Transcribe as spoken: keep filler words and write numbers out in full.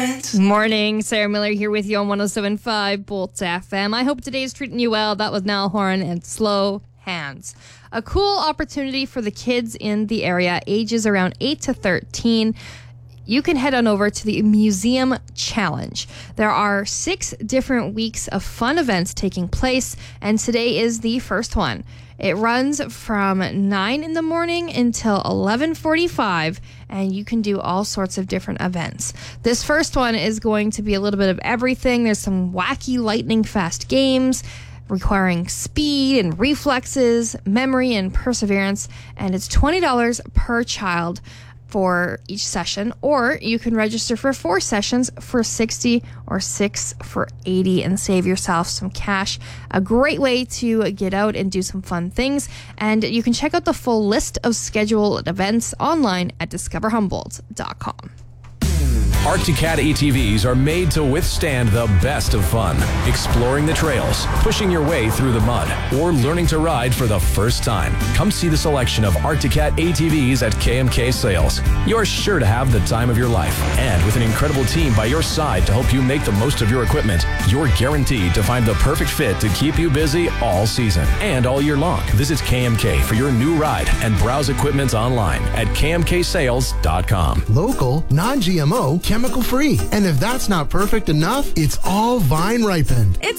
it. Morning, Sarah Miller here with you on one oh seven point five Bolt F M. I hope today is treating you well. That was Niall Horan and Slow Hands. A cool opportunity for the kids in the area, ages around eight to thirteen. You can head on over to the Museum Challenge. There are six different weeks of fun events taking place, and today is the first one. It runs from nine in the morning until eleven forty-five, and you can do all sorts of different events. This first one is going to be a little bit of everything. There's some wacky lightning fast games requiring speed and reflexes, memory and perseverance, and it's twenty dollars per child for each session, or you can register for four sessions for sixty or six for eighty and save yourself some cash. A great way to get out and do some fun things. And you can check out the full list of scheduled events online at discover humboldt dot com. Arctic Cat A T Vs are made to withstand the best of fun. Exploring the trails, pushing your way through the mud, or learning to ride for the first time. Come see the selection of Arctic Cat A T Vs at K M K Sales. You're sure to have the time of your life. And with an incredible team by your side to help you make the most of your equipment, you're guaranteed to find the perfect fit to keep you busy all season and all year long. Visit K M K for your new ride and browse equipment online at K M K sales dot com. Local, non G M O, chemical free. And if that's not perfect enough, it's all vine ripened. It's